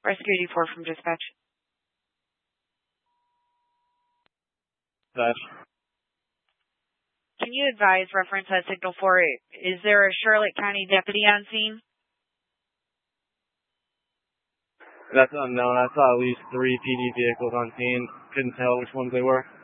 Rescue 84 from dispatch. Dispatch. Can you advise reference at Signal 4? Is there a Charlotte County deputy on scene? That's unknown. I saw at least 3 PD vehicles on scene. Couldn't tell which ones they were.